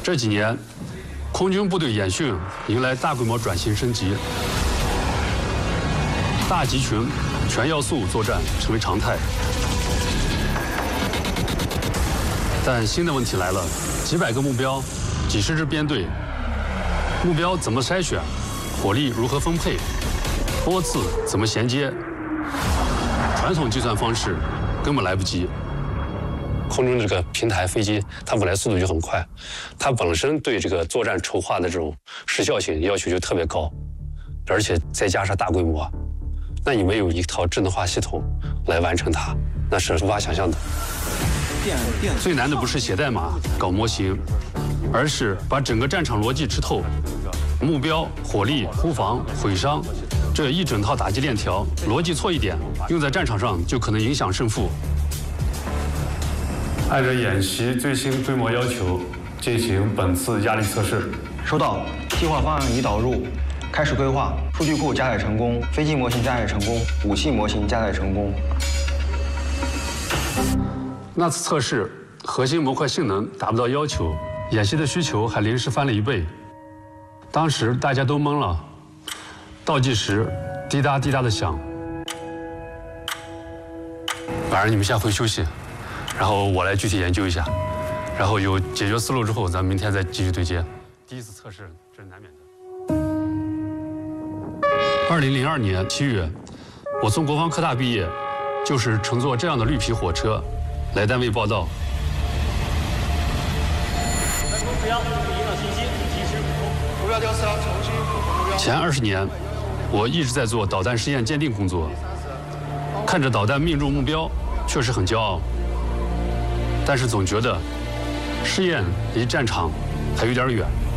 这几年，空军部队演训迎来大规模转型升级，大集群、全要素作战成为常态。但新的问题来了：几百个目标，几十支编队，目标怎么筛选？火力如何分配？波次怎么衔接？传统计算方式根本来不及。空中这个平台飞机，它本来速度就很快，它本身对这个作战筹划的这种时效性要求就特别高，而且再加上大规模，那你没有一套智能化系统来完成它，那是无法想象的。最难的不是写代码、搞模型，而是把整个战场逻辑吃透，目标、火力、忽防、毁伤，这一整套打击链条，逻辑错一点，用在战场上就可能影响胜负。按照演习最新规模要求，进行本次压力测试。 收到，计划方案已导入，开始规划。数据库加载成功，飞机模型加载成功，武器模型加载成功。 那次测试，核心模块性能达不到要求，演习的需求还临时翻了1倍。当时大家都懵了，倒计时滴答滴答的响。晚上你们先回休息。然后我来具体研究一下，然后有解决思路之后，咱们明天再继续对接。第一次测试这是难免的。2002年7月，我从国防科大毕业，就是乘坐这样的绿皮火车来单位报到。 目标引导信息及时补充。目标调查重新复核目标。 前20年，我一直在做导弹试验鉴定工作，看着导弹命中目标，确实很骄傲。但是总觉得试验离战场还有点远。